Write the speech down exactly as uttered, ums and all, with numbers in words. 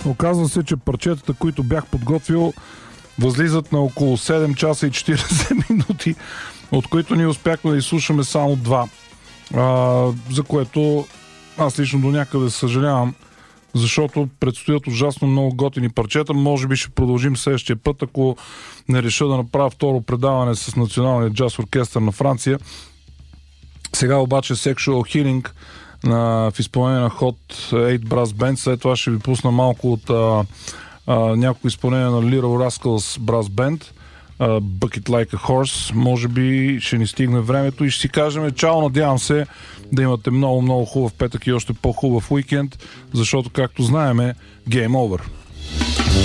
Оказва се, че парчетата, които бях подготвил, възлизат на около седем часа и четиридесет минути, от които ние успяхме да изслушаме само два. А, за което аз лично до някъде съжалявам, защото предстоят ужасно много готини парчета. Може би ще продължим следващия път, ако не реша да направя второ предаване с Националния джаз оркестър на Франция. Сега обаче Sexual Healing на, в изпълнение на Hot осем Brass Band. След това ще ви пусна малко от а, а, някои изпълнение на Little Rascals Brass Band. Uh, Bucket Like a Horse. Може би ще ни стигне времето и ще си кажем чао. Надявам се да имате много, много хубав петък и още по-хубав уикенд, защото, както знаеме, Game Over.